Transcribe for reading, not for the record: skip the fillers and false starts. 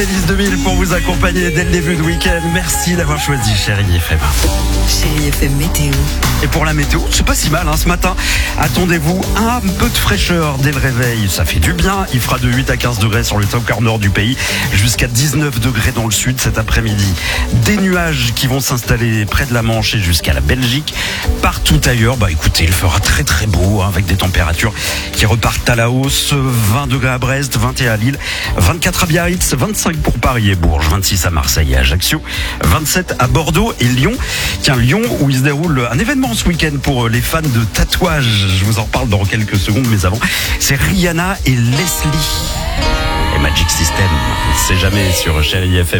Elise 2000 pour vous accompagner dès le début de week-end. Merci d'avoir choisi Chérie FM. Chérie FM météo. Et pour la météo, c'est pas si mal ce matin. Attendez-vous un peu de fraîcheur dès le réveil. Ça fait du bien. Il fera de 8 à 15 degrés sur le top quart nord du pays, jusqu'à 19 degrés dans le sud cet après-midi. Des nuages qui vont s'installer près de la Manche et jusqu'à la Belgique. Partout ailleurs, écoutez, il fera très très beau avec des températures qui repartent à la hausse. 20 degrés à Brest, 21 à Lille, 24 à Biarritz, 25 pour Paris et Bourges, 26 à Marseille et Ajaccio, 27 à Bordeaux et Lyon. Tiens, Lyon où il se déroule un événement ce week-end pour les fans de tatouage. Je vous en reparle dans quelques secondes, mais avant, c'est Rihanna et Leslie et Magic System. C'est jamais sur Chérie FM.